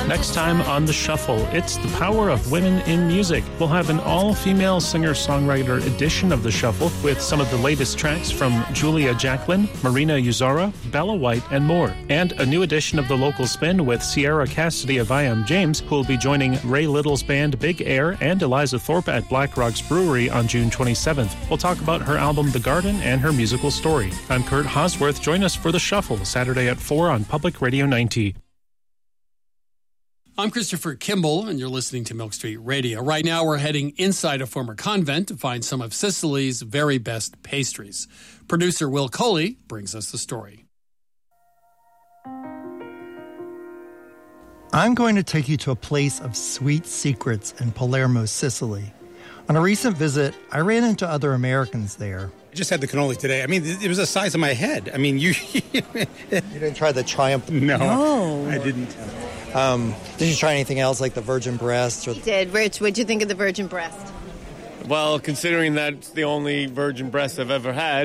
Next time on The Shuffle, it's the power of women in music. We'll have an all-female singer-songwriter edition of The Shuffle with some of the latest tracks from Julia Jacqueline, Marina Uzara, Bella White, and more. And a new edition of The Local Spin with Sierra Cassidy of I Am James, who will be joining Ray Little's band Big Air and Eliza Thorpe at Black Rocks Brewery on June 27th. We'll talk about her album The Garden and her musical story. I'm Kurt Hosworth. Join us for The Shuffle, Saturday at 4 on Public Radio 90. I'm Christopher Kimball, and you're listening to Milk Street Radio. Right now, we're heading inside a former convent to find some of Sicily's very best pastries. Producer Will Coley brings us the story. I'm going to take you to a place of sweet secrets in Palermo, Sicily. On a recent visit, I ran into other Americans there. I just had the cannoli today. I mean, it was the size of my head. I mean, you... You didn't try the Triumph? No, I didn't. Did you try anything else, like the virgin breast? He did. Rich, what'd you think of the virgin breast? Well, considering that's the only virgin breast I've ever had,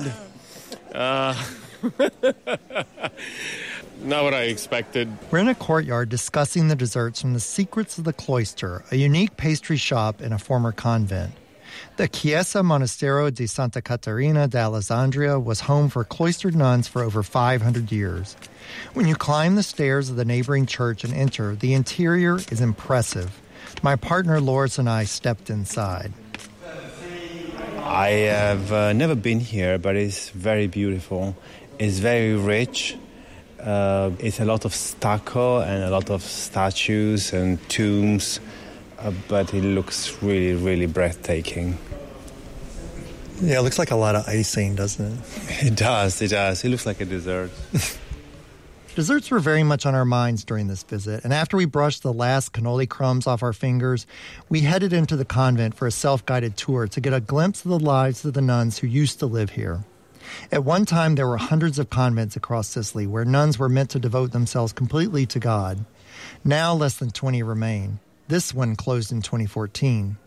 not what I expected. We're in a courtyard discussing the desserts from the Secrets of the Cloister, a unique pastry shop in a former convent. The Chiesa Monastero di Santa Caterina d'Alessandria was home for cloistered nuns for over 500 years. When you climb the stairs of the neighboring church and enter, the interior is impressive. My partner Loris and I stepped inside. I have never been here, but it's very beautiful. It's very rich. It's a lot of stucco and a lot of statues and tombs, but it looks really, really breathtaking. Yeah, it looks like a lot of icing, doesn't it? It does. It looks like a dessert. Desserts were very much on our minds during this visit, and after we brushed the last cannoli crumbs off our fingers, we headed into the convent for a self-guided tour to get a glimpse of the lives of the nuns who used to live here. At one time, there were hundreds of convents across Sicily where nuns were meant to devote themselves completely to God. Now, less than 20 remain. This one closed in 2014.